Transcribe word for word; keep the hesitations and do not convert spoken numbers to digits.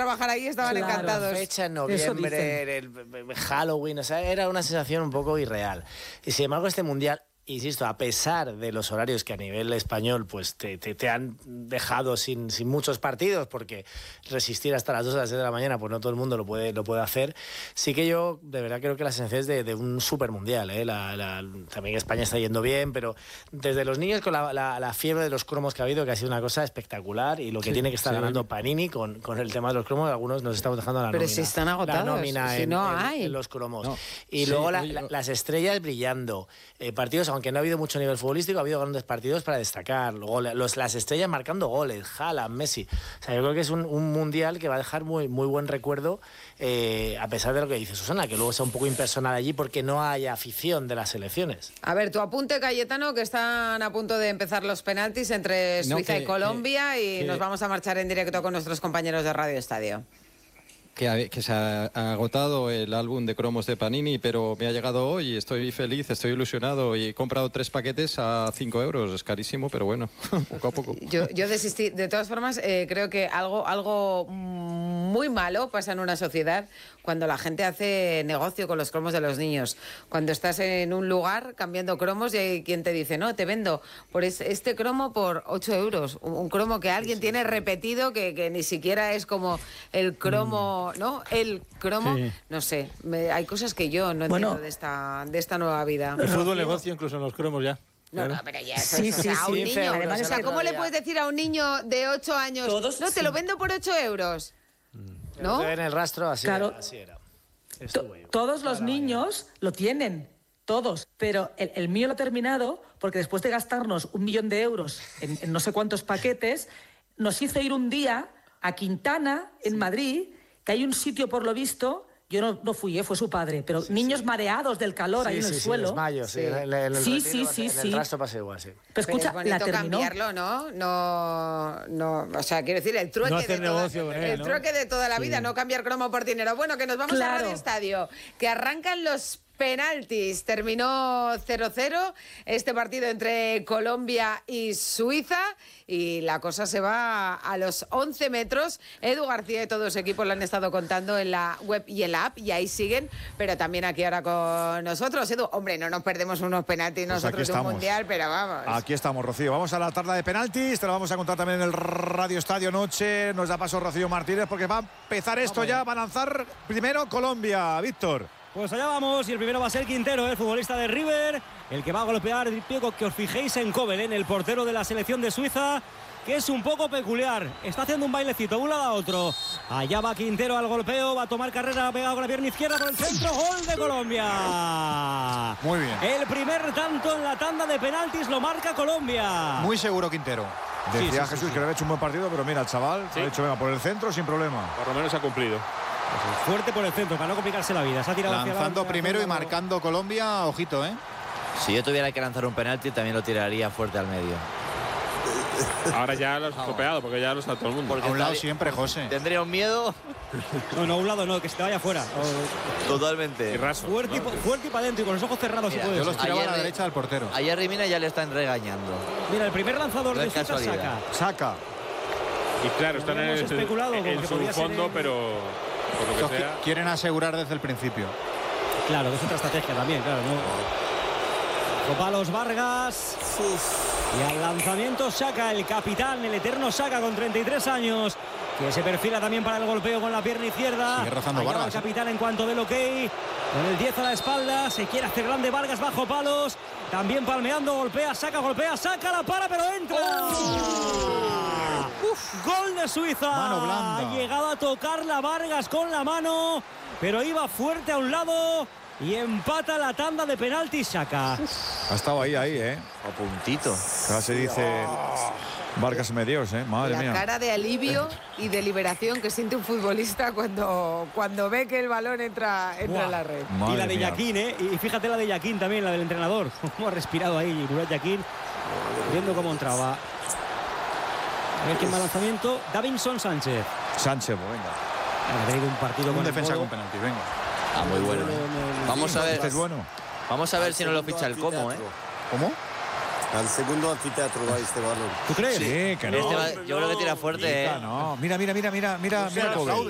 trabajar ahí estaban claro, encantados. La fecha en noviembre, el, el Halloween, o sea, era una sensación un poco irreal. Y sin embargo, este mundial, insisto, a pesar de los horarios que a nivel español pues te, te, te han dejado sin, sin muchos partidos, porque resistir hasta las dos a las seis de la mañana, pues no todo el mundo lo puede, lo puede hacer, sí que yo de verdad creo que la sensación es de, de un super mundial, ¿eh? la, la, también España está yendo bien, pero desde los niños con la, la, la fiebre de los cromos que ha habido, que ha sido una cosa espectacular, y lo que sí, tiene que estar sí. ganando Panini con, con el tema de los cromos, algunos nos estamos dejando la pero nómina. Pero si están agotados, la nómina si en, no en, hay. en los cromos. No. Y sí, luego la, yo... la, las estrellas brillando, eh, partidos, aunque no ha habido mucho nivel futbolístico, ha habido grandes partidos para destacar, goles, los, las estrellas marcando goles, Haaland, Messi. O sea, yo creo que es un, un mundial que va a dejar muy, muy buen recuerdo, eh, a pesar de lo que dice Susana, que luego sea un poco impersonal allí porque no hay afición de las selecciones. A ver, tu apunte, Cayetano, que están a punto de empezar los penaltis entre Suiza no, que, y Colombia que, y que... nos vamos a marchar en directo con nuestros compañeros de Radio Estadio. Que, que se ha agotado el álbum de cromos de Panini, pero me ha llegado hoy, estoy feliz, estoy ilusionado y he comprado tres paquetes a cinco euros, es carísimo, pero bueno, poco a poco. Yo, yo desistí, de todas formas, eh, creo que algo, algo muy malo pasa en una sociedad cuando la gente hace negocio con los cromos de los niños. Cuando estás en un lugar cambiando cromos y hay quien te dice, no, te vendo por este cromo por ocho euros, un, un cromo que alguien sí, sí, tiene sí. repetido, que, que ni siquiera es como el cromo... Mm. ¿no? El cromo, sí. no sé, me, hay cosas que yo no entiendo bueno, de esta de esta nueva vida. El fútbol negocio incluso en los cromos ya. No, claro. no, pero ya eso, sí, eso, sí, o sea, a un sí, niño, además, o sea, ¿cómo le puedes decir a un niño de ocho años, todos, no, te sí. lo vendo por ocho euros? Mm. ¿No? En el rastro así claro. era. Así era. To todos los niños lo tienen, todos, pero el, el mío lo ha terminado porque después de gastarnos un millón de euros en, en no sé cuántos paquetes, nos hizo ir un día a Quintana, en sí. Madrid, que hay un sitio, por lo visto, yo no, no fui, ¿eh? Fue su padre, pero sí, niños sí. mareados del calor sí, ahí en el sí, suelo. Sí, desmayo, sí, sí. En el, en el sí, retiro, sí, sí, en sí. el rastro pasa igual, sí. Pero escucha, pero es la bonito terminó. cambiarlo, ¿no? No, no, o sea, quiero decir, el trueque, no hacer de, toda, negocio con él, el ¿no? trueque de toda la vida, sí. no cambiar cromo por dinero. Bueno, que nos vamos claro. a Radio Estadio, que arrancan los penaltis. Terminó cero cero este partido entre Colombia y Suiza y la cosa se va a los once metros. Edu García y todo su equipo lo han estado contando en la web y en la app y ahí siguen, pero también aquí ahora con nosotros. Edu, hombre, no nos perdemos unos penaltis pues nosotros en un mundial, pero vamos. Aquí estamos, Rocío. Vamos a la tarde de penaltis, te lo vamos a contar también en el Radio Estadio Noche. Nos da paso Rocío Martínez porque va a empezar esto Hombre. ya, va a lanzar primero Colombia. Víctor. Pues allá vamos y el primero va a ser Quintero, el futbolista de River, el que va a golpear el pie, que os fijéis en Kobel, el portero de la selección de Suiza, que es un poco peculiar, está haciendo un bailecito de un lado a otro. Allá va Quintero al golpeo, va a tomar carrera, pegado con la pierna izquierda por el centro, gol de Colombia. Muy bien. El primer tanto en la tanda de penaltis lo marca Colombia. Muy seguro Quintero. Decía sí, sí, Jesús sí, sí. que le había hecho un buen partido, pero mira, el chaval sí. ha dicho, venga, por el centro sin problema. Por lo menos ha cumplido. Fuerte por el centro, para no complicarse la vida. Se ha tirado lanzando hacia primero la... y marcando Colombia, ojito, ¿eh? Si yo tuviera que lanzar un penalti, también lo tiraría fuerte al medio. Ahora ya lo has copiado, porque ya lo está todo el mundo. Porque a un lado siempre, José. ¿Tendría un miedo? No, no, a un lado no, que se te vaya fuera. Totalmente. Y raso, fuerte, ¿no? y, fuerte y para adentro y con los ojos cerrados. Mira, si yo los tiraba ayer a la de, derecha del portero. Ayer Rimina ya le están regañando. Mira, el primer lanzador no de es Suiza casualidad. saca. Saca. Y claro, están en, el, especulado en, en su fondo, en... pero por lo que Los sea... quieren asegurar desde el principio. Claro, que es otra estrategia también, claro, ¿no? Copalos Vargas. Uf. Y al lanzamiento saca el capitán, el eterno Saca con treinta y tres años, que se perfila también para el golpeo con la pierna izquierda. Sigue rozando Allá Vargas. El capitán en cuanto del ok, con el diez a la espalda, se quiere hacer grande Vargas bajo palos, también palmeando, golpea, Saca, golpea, Saca, la para, pero entra. Oh. Uf, gol de Suiza. Mano blanda. Ha llegado a tocarla Vargas con la mano, pero iba fuerte a un lado. Y empata la tanda de penaltis Saca. Ha estado ahí, ahí, ¿eh? A puntito. Casi dice Vargas Medios, ¿eh? Madre la mía. La cara de alivio y de liberación que siente un futbolista cuando, cuando ve que el balón entra, entra en la red. Madre y la de mía. Yaquín, ¿eh? Y fíjate la de Yaquín también, la del entrenador. Cómo ha respirado ahí Murat Yaquín, viendo cómo entraba. A ver quién va al lanzamiento. Davinson Sánchez. Sánchez, pues venga. Ha tenido un partido Un con defensa el con penalti, venga. Ah, muy bueno. Vamos a ver. Este es bueno. Vamos a ver si no lo ficha el Como, ¿eh? ¿Cómo? Al segundo anfiteatro va este balón. ¿Tú crees? Sí, que no. Este va, yo creo que tira fuerte, ¿eh? No, mira, mira, mira, mira, mira, mira Kobel.